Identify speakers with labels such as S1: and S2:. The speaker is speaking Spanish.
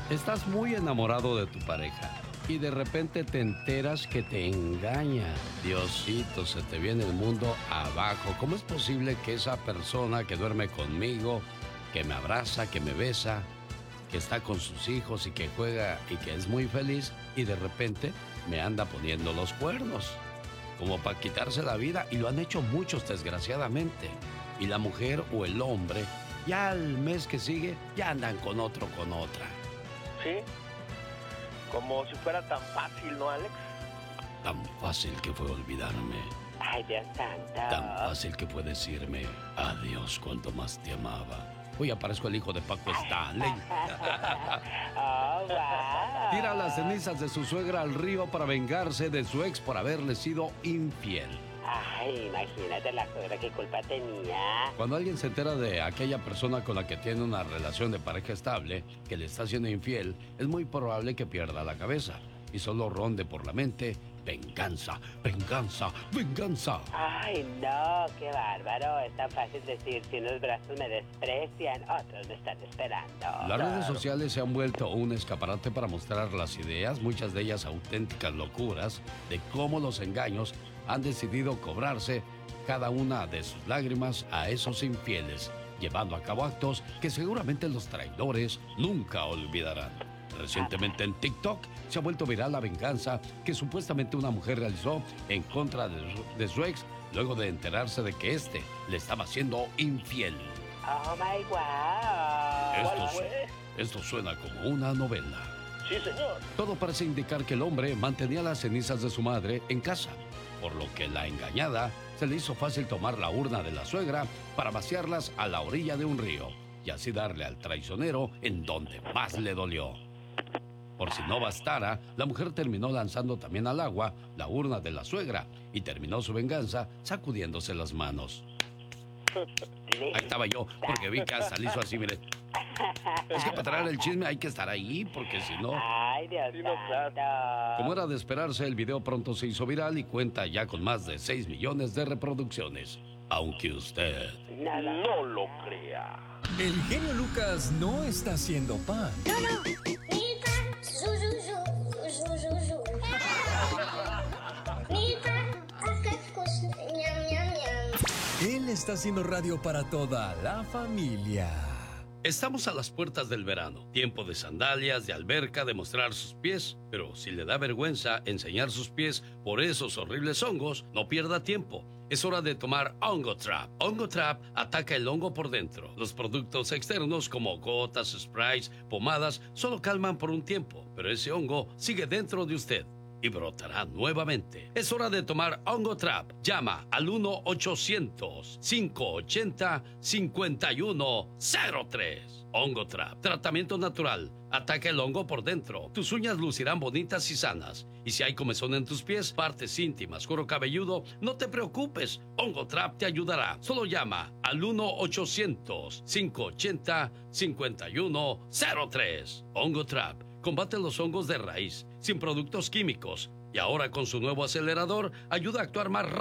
S1: Estás muy enamorado de tu pareja y de repente te enteras que te engaña. Diosito, se te viene el mundo abajo. ¿Cómo es posible que esa persona que duerme conmigo, que me abraza, que me besa, que está con sus hijos y que juega y que es muy feliz y de repente me anda poniendo los cuernos? Como para quitarse la vida, y lo han hecho muchos desgraciadamente. Y la mujer o el hombre, ya al mes que sigue, ya andan con otro, con otra.
S2: Sí, como si fuera tan fácil, ¿no, Alex?
S1: Tan fácil que fue olvidarme.
S3: Ay, Dios santo.
S1: Tan fácil que fue decirme adiós cuando más te amaba. Hoy aparezco el hijo de Paco Stanley.
S3: Oh, wow.
S1: Tira las cenizas de su suegra al río para vengarse de su ex por haberle sido infiel.
S3: Ay, imagínate la suegra, qué culpa tenía.
S1: Cuando alguien se entera de aquella persona con la que tiene una relación de pareja estable, que le está siendo infiel, es muy probable que pierda la cabeza y solo ronde por la mente: venganza, venganza, venganza.
S3: Ay, no, qué bárbaro. Es tan fácil decir, si unos brazos me desprecian, otros me están esperando.
S1: Las redes sociales se han vuelto un escaparate para mostrar las ideas, muchas de ellas auténticas locuras, de cómo los engaños han decidido cobrarse cada una de sus lágrimas a esos infieles, llevando a cabo actos que seguramente los traidores nunca olvidarán. Recientemente en TikTok se ha vuelto viral la venganza que supuestamente una mujer realizó en contra de su ex, luego de enterarse de que éste le estaba siendo infiel.
S3: Oh, my wow.
S1: Esto suena como una novela.
S2: Sí, señor.
S1: Todo parece indicar que el hombre mantenía las cenizas de su madre en casa, por lo que la engañada se le hizo fácil tomar la urna de la suegra para vaciarlas a la orilla de un río y así darle al traicionero en donde más le dolió. Por si no bastara, la mujer terminó lanzando también al agua la urna de la suegra y terminó su venganza sacudiéndose las manos. Ahí estaba yo, porque vi que hasta le hizo así, mire. Es que para traer el chisme hay que estar ahí, porque si no...
S3: Ay, Dios
S2: Sí, no,
S3: santo.
S1: Como era de esperarse, el video pronto se hizo viral y cuenta ya con más de 6 millones de reproducciones. Aunque usted...
S2: No lo crea.
S4: El genio Lucas no está haciendo pan. Él está haciendo radio para toda la familia.
S1: Estamos a las puertas del verano, tiempo de sandalias, de alberca, de mostrar sus pies. Pero si le da vergüenza enseñar sus pies por esos horribles hongos, no pierda tiempo. Es hora de tomar Hongo Trap. Hongo Trap ataca el hongo por dentro. Los productos externos como gotas, sprays, pomadas solo calman por un tiempo, pero ese hongo sigue dentro de usted y brotará nuevamente. Es hora de tomar Hongo Trap. Llama al 1-800-580-5103. Hongo Trap. Tratamiento natural. Ataca el hongo por dentro. Tus uñas lucirán bonitas y sanas. Y si hay comezón en tus pies, partes íntimas, cuero cabelludo, no te preocupes. Hongo Trap te ayudará. Solo llama al 1-800-580-5103. Hongo Trap. Combate los hongos de raíz, sin productos químicos. Y ahora con su nuevo acelerador, ayuda a actuar más rápido